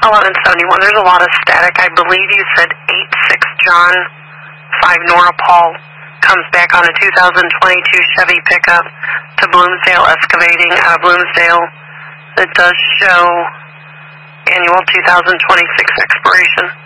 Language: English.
1171. There's a lot of static. I believe you said 86 John, 5 Nora Paul comes back on a 2022 Chevy pickup to Bloomsdale Excavating out of Bloomsdale. It does show annual 2026 expiration.